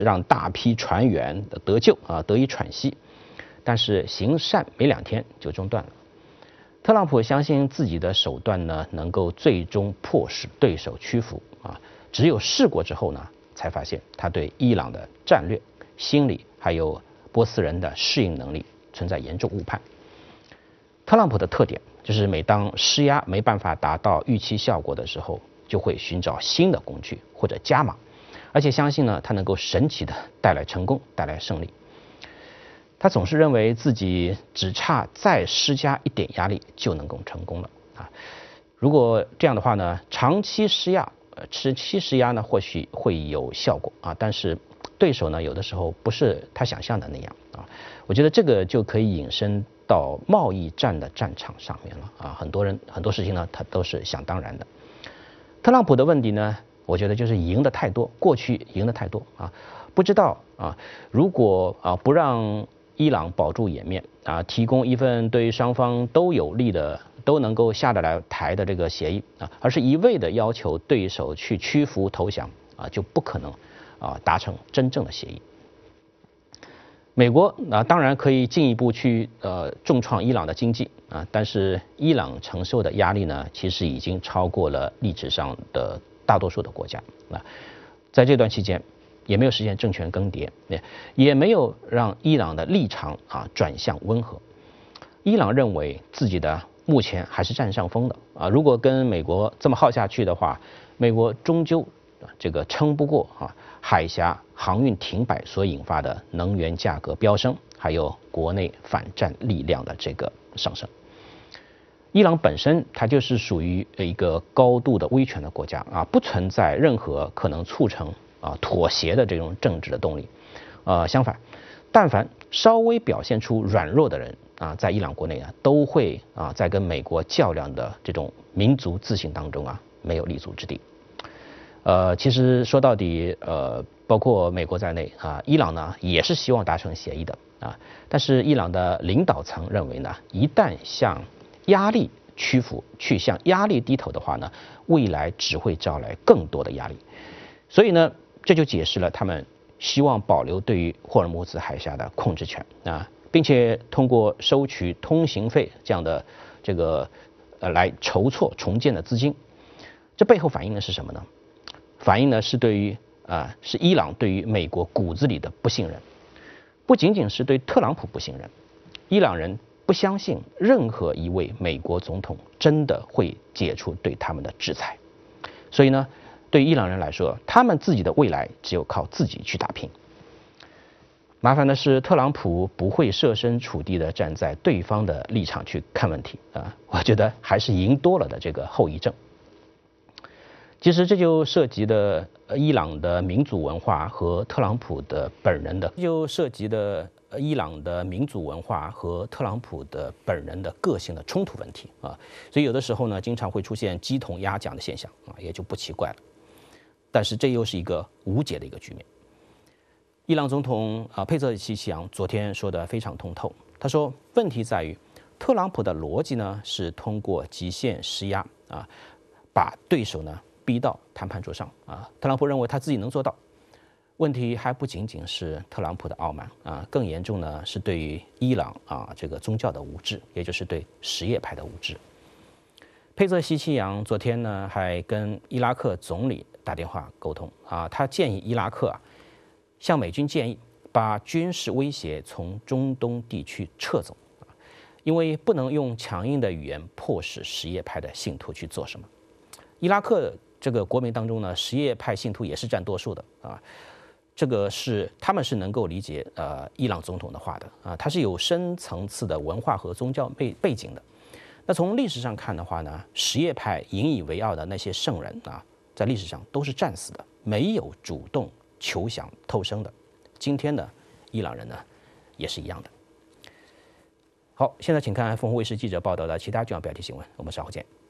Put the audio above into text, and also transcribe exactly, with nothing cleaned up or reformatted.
让大批船员得救啊，得以喘息。但是行善没两天就中断了。特朗普相信自己的手段呢，能够最终迫使对手屈服啊。只有试过之后呢，才发现他对伊朗的战略、心理还有波斯人的适应能力存在严重误判。特朗普的特点就是每当施压没办法达到预期效果的时候，就会寻找新的工具或者加码，而且相信呢，他能够神奇的带来成功，带来胜利。他总是认为自己只差再施加一点压力就能够成功了啊！如果这样的话呢，长期施压，呃，持期施压呢，或许会有效果啊，但是对手呢，有的时候不是他想象的那样啊。我觉得这个就可以引申到贸易战的战场上面了啊。很多人很多事情呢，他都是想当然的。特朗普的问题呢，我觉得就是赢的太多，过去赢的太多啊，不知道啊，如果啊不让伊朗保住颜面啊，提供一份对双方都有利的、都能够下得来台的这个协议啊，而是一味的要求对手去屈服投降啊，就不可能啊达成真正的协议。美国啊，当然可以进一步去呃重创伊朗的经济啊，但是伊朗承受的压力呢，其实已经超过了历史上的大多数的国家啊，在这段期间。也没有实现政权更迭，也没有让伊朗的立场啊转向温和。伊朗认为自己的目前还是占上风的啊，如果跟美国这么耗下去的话，美国终究这个撑不过啊海峡航运停摆所引发的能源价格飙升，还有国内反战力量的这个上升。伊朗本身它就是属于一个高度的威权的国家啊，不存在任何可能促成啊，妥协的这种政治的动力，呃，相反，但凡稍微表现出软弱的人啊，在伊朗国内啊，都会啊，在跟美国较量的这种民族自信当中啊，没有立足之地。呃，其实说到底，呃，包括美国在内啊，伊朗呢也是希望达成协议的啊，但是伊朗的领导层认为呢，一旦向压力屈服，去向压力低头的话呢，未来只会招来更多的压力，所以呢。这就解释了他们希望保留对于霍尔木兹海峡的控制权啊，并且通过收取通行费这样的这个呃来筹措重建的资金。这背后反映的是什么呢？反映的是对于啊是伊朗对于美国骨子里的不信任，不仅仅是对特朗普不信任，伊朗人不相信任何一位美国总统真的会解除对他们的制裁，所以呢。对于伊朗人来说，他们自己的未来只有靠自己去打拼。麻烦的是，特朗普不会设身处地的站在对方的立场去看问题啊，我觉得还是赢多了的这个后遗症。其实这就涉及的伊朗的民主文化和特朗普的本人的，就涉及的伊朗的民主文化和特朗普的本人的个性的冲突问题啊，所以有的时候呢，经常会出现鸡同鸭讲的现象啊，也就不奇怪了。但是这又是一个无解的一个局面。伊朗总统啊佩泽西奇扬昨天说得非常通透，他说问题在于特朗普的逻辑呢是通过极限施压啊，把对手呢逼到谈判桌上啊。特朗普认为他自己能做到，问题还不仅仅是特朗普的傲慢啊，更严重呢是对于伊朗啊这个宗教的无知，也就是对什叶派的无知。佩泽西奇扬昨天呢还跟伊拉克总理打电话沟通啊，他建议伊拉克啊向美军建议把军事威胁从中东地区撤走啊，因为不能用强硬的语言迫使什叶派的信徒去做什么。伊拉克这个国民当中呢，什叶派信徒也是占多数的啊，这个是他们是能够理解呃伊朗总统的话的啊，他是有深层次的文化和宗教背背景的。那从历史上看的话呢，什叶派引以为傲的那些圣人啊，在历史上都是战死的，没有主动求降偷生的。今天呢，伊朗人呢也是一样的。好，现在请看凤凰卫视记者报道的其他重要标题新闻，我们稍后见。